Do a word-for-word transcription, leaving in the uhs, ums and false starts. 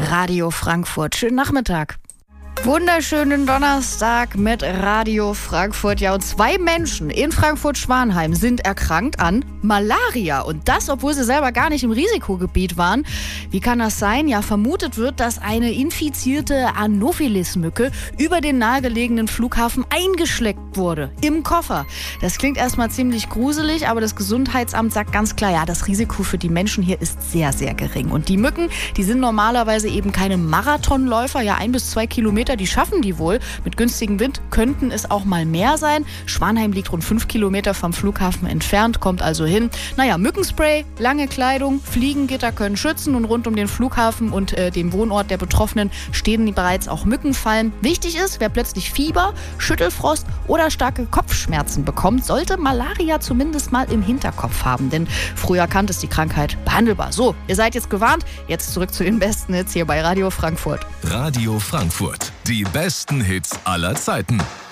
Radio Frankfurt. Schönen Nachmittag. Wunderschönen Donnerstag mit Radio Frankfurt. Ja, und zwei Menschen in Frankfurt-Schwanheim sind erkrankt an Malaria. Und das, obwohl sie selber gar nicht im Risikogebiet waren. Wie kann das sein? Ja, vermutet wird, dass eine infizierte Anopheles-Mücke über den nahegelegenen Flughafen eingeschleckt wurde. Im Koffer. Das klingt erstmal ziemlich gruselig, aber das Gesundheitsamt sagt ganz klar, ja, das Risiko für die Menschen hier ist sehr, sehr gering. Und die Mücken, die sind normalerweise eben keine Marathonläufer, ja, ein bis zwei Kilometer, die schaffen die wohl. Mit günstigem Wind könnten es auch mal mehr sein. Schwanheim liegt rund fünf Kilometer vom Flughafen entfernt, kommt also hin. Naja, Mückenspray, lange Kleidung, Fliegengitter können schützen und rund um den Flughafen und äh, den Wohnort der Betroffenen stehen bereits auch Mückenfallen. Wichtig ist, wer plötzlich Fieber, Schüttelfrost oder starke Kopfschmerzen bekommt, sollte Malaria zumindest mal im Hinterkopf haben, denn früher erkannt ist die Krankheit behandelbar. So, ihr seid jetzt gewarnt, jetzt zurück zu den besten Hits hier bei Radio Frankfurt. Radio Frankfurt. Die besten Hits aller Zeiten.